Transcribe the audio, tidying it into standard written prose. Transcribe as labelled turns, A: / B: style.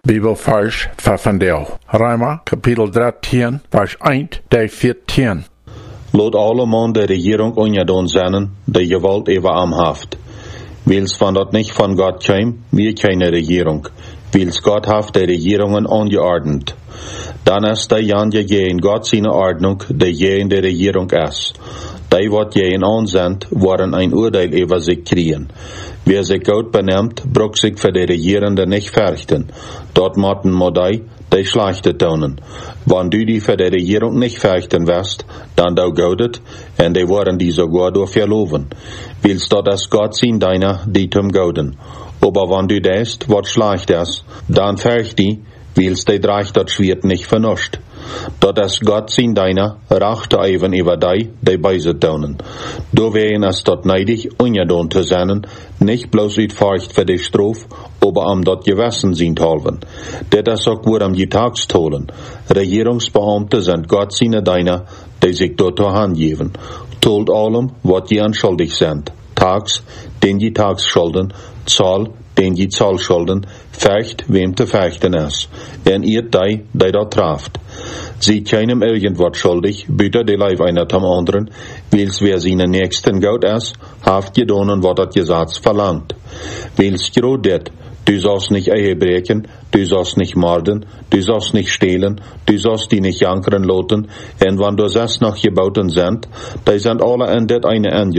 A: Bibelvers voor vandaag. Roma, kapitel 13, vers 1 tot 14.
B: Laat allemaal de regering onjadoen zijn, die gewalt over am haft. Wils van dat nicht von Gott käm, wir keine Regierung. Wils Gott haft die Regierungen angeordnet. Dann ist die Jan je in Gott seine Ordnung, die je in der Regierung ist. Die wat je in ansendt, worden ein Urteil über sich kriegen. Wer sich gut benimmt, brucht sich für die Regierenden nicht fürchten. Dort motten Modei, die Schlechte tun. Wenn du die für die Regierung nicht fürchten wirst, dann du gaudet, und die worden die sogar durch verloven. Willst du das Gott sein deiner, die zum Gauden. Aber wenn du das, was schlecht ist, dann fürcht die, willst die dreich dat Schwert nicht vernuscht. Dat es Gott sein deiner, rachte even über die beise tun. Du wehen es dort neidig, unjadon zu sein, nicht bloß uit Furcht für die Strof, aber am dort gewissen sind halven. Det is auch wohl am Getagstolen. Regierungsbeamte sind Gott seine deiner, die sich dort zur Hand geben. Tolt allem, wat je anschuldig sind. Tags, den je tags schulden, Zahl, den je Zahl schulden, fecht, wem te fechten ist. En ihr die dort traft. Sie keinem irgendwas schuldig, büter die Leib einer zum anderen, wils wer seine Nächsten gaut ist, haft gedonen, wat dat Gesetz verlangt. Wils gerodet, du sollst nicht Ehe brechen, du sollst nicht morden, du sollst nicht stehlen, du sollst die nicht jankern loten, en wann du das noch gebauten sind, die sind alle in det eine